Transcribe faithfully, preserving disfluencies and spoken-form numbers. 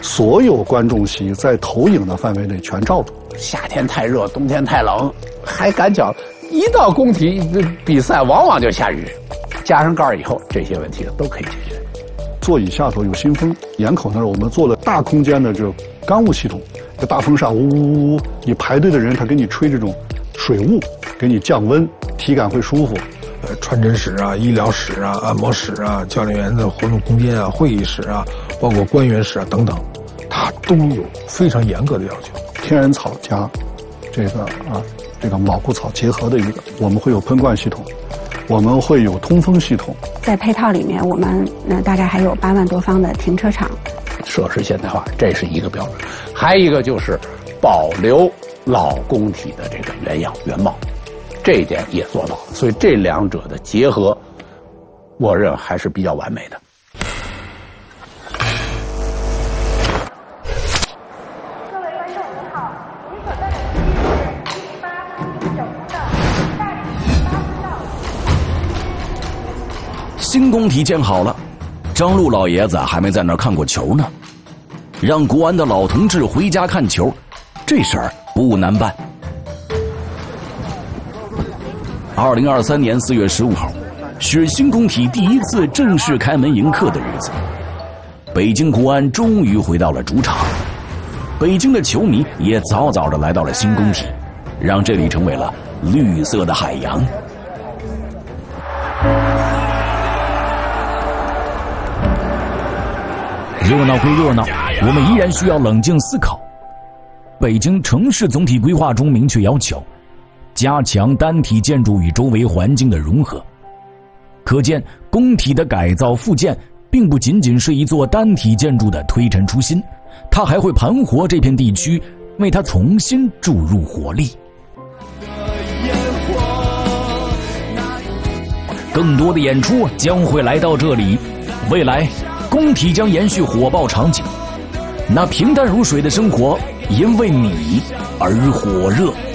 所有观众席在投影的范围内全罩住。 夏天太热，冬天太冷，还赶脚，一到工体比赛往往就下雨。加上盖儿以后，这些问题都可以解决。 座椅下头有新风，檐口那儿我们做了大空间的这个干雾系统，这大风扇呜呜呜，你排队的人他给你吹这种水雾，给你降温，体感会舒服。 呃，传诊室啊、医疗室啊、按摩室啊、教练员的活动空间啊、会议室啊，包括官员室啊等等，它都有非常严格的要求。 天然草加这个啊这个卯谷草结合的一个，我们会有喷灌系统，我们会有通风系统。 在配套里面，我们呃大概还有八万多方的停车场。 设施现代化，这是一个标准。还一个就是保留老工体的这个原样原貌，这一点也做到了。所以这两者的结合，我认为还是比较完美的。 各位观众您好，您所在的区域是一零八公里整路的大体八四道。 新工体建好了，张路老爷子还没在那儿看过球呢。让国安的老同志回家看球，这事儿不难办。二零二三年四月十五号，是新工体第一次正式开门迎客的日子。北京国安终于回到了主场，北京的球迷也早早的来到了新工体，让这里成为了绿色的海洋。热闹归热闹，我们依然需要冷静思考。北京城市总体规划中明确要求，加强单体建筑与周围环境的融合。可见，工体的改造复建并不仅仅是一座单体建筑的推陈出新，它还会盘活这片地区，为它重新注入活力。更多的演出将会来到这里，未来工体将延续火爆场景，那平淡如水的生活因为你而火热。